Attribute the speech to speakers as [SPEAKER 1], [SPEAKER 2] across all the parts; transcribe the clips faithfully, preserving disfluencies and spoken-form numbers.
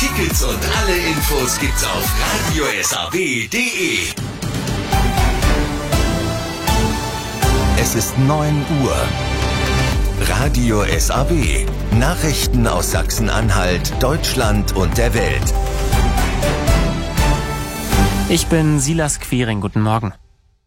[SPEAKER 1] Tickets und alle Infos gibt's auf radio s a w punkt d e. Es ist neun Uhr. Radio S A W. Nachrichten aus Sachsen-Anhalt, Deutschland und der Welt.
[SPEAKER 2] Ich bin Silas Quiring. Guten Morgen.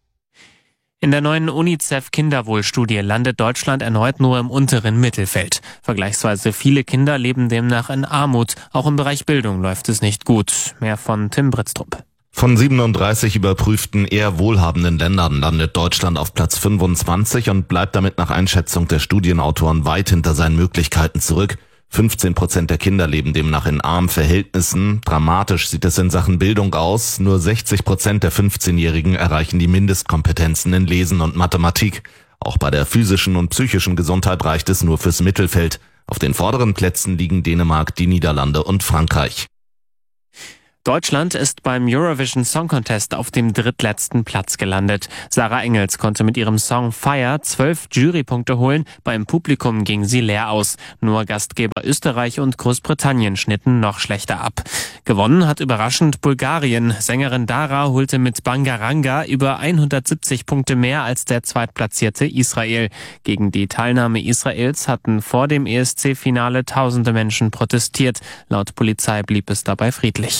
[SPEAKER 2] In der neuen UNICEF-Kinderwohlstudie landet Deutschland erneut nur im unteren Mittelfeld. Vergleichsweise viele Kinder leben demnach in Armut. Auch im Bereich Bildung läuft es nicht gut. Mehr von Tim Britztrup.
[SPEAKER 3] Von siebenunddreißig überprüften eher wohlhabenden Ländern landet Deutschland auf Platz fünfundzwanzig und bleibt damit nach Einschätzung der Studienautoren weit hinter seinen Möglichkeiten zurück. fünfzehn Prozent der Kinder leben demnach in armen Verhältnissen. Dramatisch sieht es in Sachen Bildung aus. Nur sechzig Prozent der fünfzehnjährigen erreichen die Mindestkompetenzen in Lesen und Mathematik. Auch bei der physischen und psychischen Gesundheit reicht es nur fürs Mittelfeld. Auf den vorderen Plätzen liegen Dänemark, die Niederlande und Frankreich.
[SPEAKER 2] Deutschland ist beim Eurovision Song Contest auf dem drittletzten Platz gelandet. Sarah Engels konnte mit ihrem Song Fire zwölf Jurypunkte holen. Beim Publikum ging sie leer aus. Nur Gastgeber Österreich und Großbritannien schnitten noch schlechter ab. Gewonnen hat überraschend Bulgarien. Sängerin Dara holte mit Bangaranga über hundertsiebzig Punkte mehr als der zweitplatzierte Israel. Gegen die Teilnahme Israels hatten vor dem E S C-Finale tausende Menschen protestiert. Laut Polizei blieb es dabei friedlich.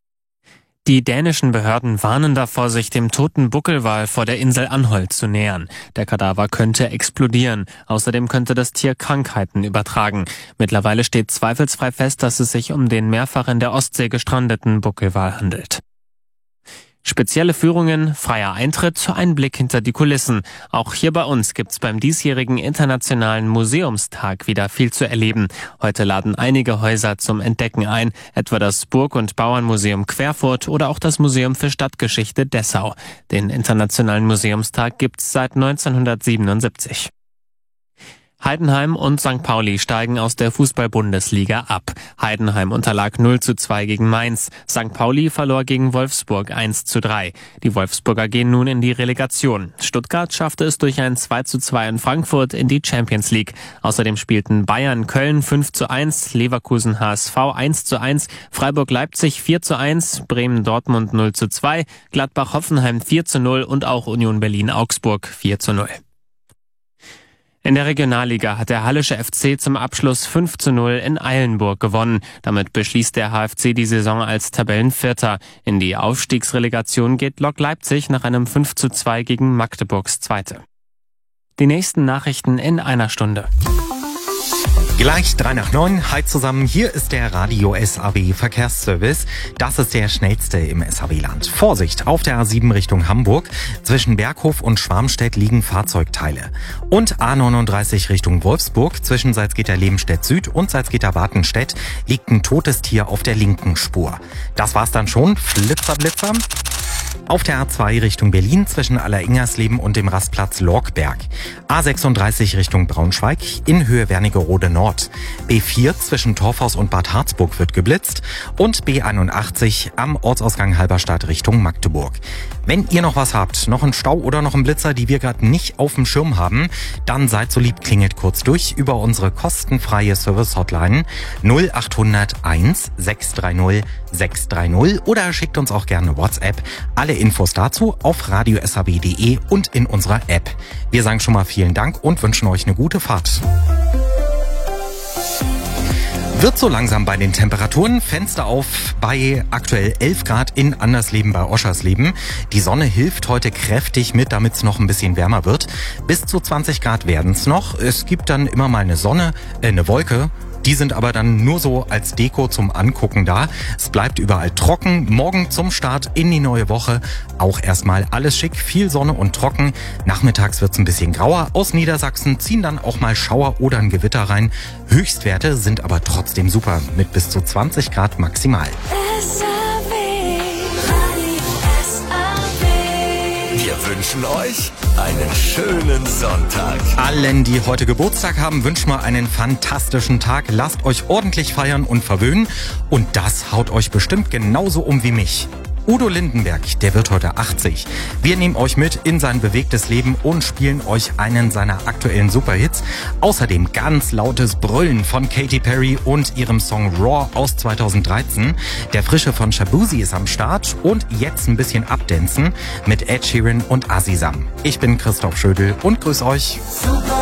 [SPEAKER 2] Die dänischen Behörden warnen davor, sich dem toten Buckelwal vor der Insel Anholt zu nähern. Der Kadaver könnte explodieren. Außerdem könnte das Tier Krankheiten übertragen. Mittlerweile steht zweifelsfrei fest, dass es sich um den mehrfach in der Ostsee gestrandeten Buckelwal handelt. Spezielle Führungen, freier Eintritt, ein Blick hinter die Kulissen. Auch hier bei uns gibt's beim diesjährigen Internationalen Museumstag wieder viel zu erleben. Heute laden einige Häuser zum Entdecken ein, etwa das Burg- und Bauernmuseum Querfurt oder auch das Museum für Stadtgeschichte Dessau. Den Internationalen Museumstag gibt's seit neunzehnhundertsiebenundsiebzig. Heidenheim und Sankt Pauli steigen aus der Fußball-Bundesliga ab. Heidenheim unterlag null zu zwei gegen Mainz. Sankt Pauli verlor gegen Wolfsburg eins zu drei. Die Wolfsburger gehen nun in die Relegation. Stuttgart schaffte es durch ein zwei zu zwei in Frankfurt in die Champions League. Außerdem spielten Bayern Köln fünf zu eins, Leverkusen H S V eins zu eins, Freiburg Leipzig vier zu eins, Bremen Dortmund null zu zwei, Gladbach Hoffenheim vier zu null und auch Union Berlin Augsburg vier zu null. In der Regionalliga hat der Hallische F C zum Abschluss fünf zu null in Eilenburg gewonnen. Damit beschließt der H F C die Saison als Tabellenvierter. In die Aufstiegsrelegation geht Lok Leipzig nach einem fünf zu zwei gegen Magdeburgs Zweite. Die nächsten Nachrichten in einer Stunde.
[SPEAKER 4] Gleich drei nach neun. Hi zusammen, hier ist der Radio S A W Verkehrsservice. Das ist der schnellste im S A W-Land. Vorsicht, auf der A sieben Richtung Hamburg. Zwischen Berghof und Schwarmstedt liegen Fahrzeugteile. Und A neununddreißig Richtung Wolfsburg. Zwischen Salzgitter-Lebenstedt Süd und Salzgitter-Wartenstedt liegt ein totes Tier auf der linken Spur. Das war's dann schon. Flitzer, Blitzer. Auf der A zwei Richtung Berlin zwischen Alleringers-Leben und dem Rastplatz Lorkberg. A sechsunddreißig Richtung Braunschweig in Höhe Wernigerode Nord. B vier zwischen Torfhaus und Bad Harzburg wird geblitzt und B einundachtzig am Ortsausgang Halberstadt Richtung Magdeburg. Wenn ihr noch was habt, noch einen Stau oder noch einen Blitzer, die wir gerade nicht auf dem Schirm haben, dann seid so lieb, klingelt kurz durch über unsere kostenfreie Service-Hotline null acht null null eins sechs drei null sechs drei null oder schickt uns auch gerne WhatsApp. Alle Infos dazu auf radio s a w punkt d e und in unserer App. Wir sagen schon mal vielen Dank und wünschen euch eine gute Fahrt. Wird so langsam bei den Temperaturen. Fenster auf bei aktuell elf Grad in Andersleben bei Oschersleben. Die Sonne hilft heute kräftig mit, damit es noch ein bisschen wärmer wird. Bis zu zwanzig Grad werden es noch. Es gibt dann immer mal eine Sonne, äh, eine Wolke. Die sind aber dann nur so als Deko zum Angucken da. Es bleibt überall trocken. Morgen zum Start in die neue Woche auch erstmal alles schick, viel Sonne und trocken. Nachmittags wird's ein bisschen grauer. Aus Niedersachsen ziehen dann auch mal Schauer oder ein Gewitter rein. Höchstwerte sind aber trotzdem super mit bis zu zwanzig Grad maximal.
[SPEAKER 1] Wir wünschen euch einen schönen Sonntag.
[SPEAKER 4] Allen, die heute Geburtstag haben, wünschen wir einen fantastischen Tag. Lasst euch ordentlich feiern und verwöhnen. Und das haut euch bestimmt genauso um wie mich. Udo Lindenberg, der wird heute achtzig. Wir nehmen euch mit in sein bewegtes Leben und spielen euch einen seiner aktuellen Superhits. Außerdem ganz lautes Brüllen von Katy Perry und ihrem Song Raw aus zweitausenddreizehn. Der Frische von Shabuzi ist am Start und jetzt ein bisschen abdancen mit Ed Sheeran und Azizam. Ich bin Christoph Schödel und grüß euch.
[SPEAKER 5] Super